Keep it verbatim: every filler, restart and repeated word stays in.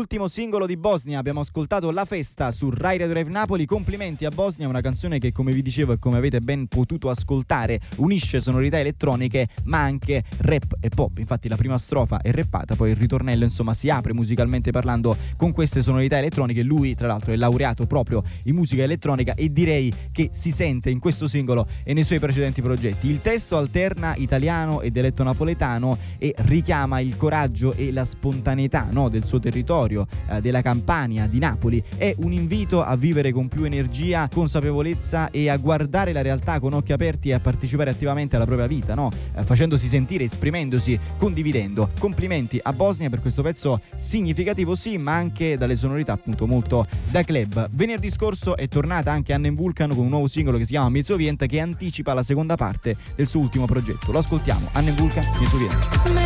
L'ultimo singolo di Bosnia, abbiamo ascoltato La Festa su Rai Radio Live Napoli. Complimenti a Bosnia, una canzone che, come vi dicevo e come avete ben potuto ascoltare, unisce sonorità elettroniche ma anche rap e pop. Infatti la prima strofa è rappata, poi il ritornello insomma si apre musicalmente parlando con queste sonorità elettroniche. Lui tra l'altro è laureato proprio in musica elettronica e direi che si sente in questo singolo e nei suoi precedenti progetti. Il testo alterna italiano e dialetto napoletano e richiama il coraggio e la spontaneità, no, del suo territorio, eh, della Campania, di Napoli. È un invito a vivere con più energia, consapevolezza e a guardare la realtà con occhi aperti e a partecipare attivamente alla propria vita, no? Eh, facendosi sentire, esprimendosi, condividendo. Complimenti a Bosnia per questo pezzo significativo, sì, ma anche dalle sonorità appunto molto da club. Venerdì scorso è tornata anche Anne Vulcan con un nuovo singolo che si chiama Mezzovienta, che anticipa la seconda parte del suo ultimo progetto. Lo ascoltiamo, Anne Vulcan, Mezzovienta.